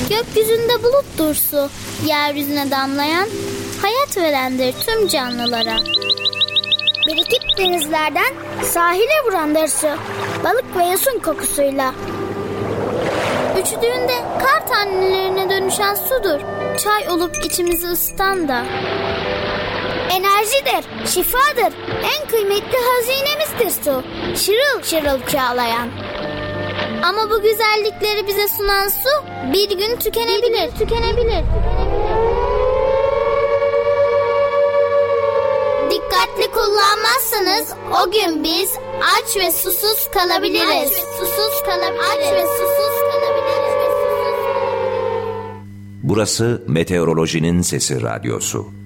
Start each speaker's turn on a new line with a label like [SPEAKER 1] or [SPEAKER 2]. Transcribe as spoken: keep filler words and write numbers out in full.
[SPEAKER 1] Gökyüzünde buluttur su, yeryüzüne damlayan, hayat verendir tüm canlılara.
[SPEAKER 2] Birikip denizlerden sahile vurandır su, balık ve yosun kokusuyla.
[SPEAKER 1] Üşüdüğünde kar tanelerine dönüşen sudur, çay olup içimizi ısıtan da.
[SPEAKER 2] Enerjidir, şifadır, en kıymetli hazinemizdir su, şırıl şırıl çağlayan.
[SPEAKER 1] Ama bu güzellikleri bize sunan su bir gün tükenebilir. Bir gün tükenebilir. Dikkatli kullanmazsanız o gün biz aç ve susuz kalabiliriz. Aç ve susuz kalabiliriz. Aç ve susuz kalabiliriz.
[SPEAKER 3] Burası Meteorolojinin Sesi Radyosu.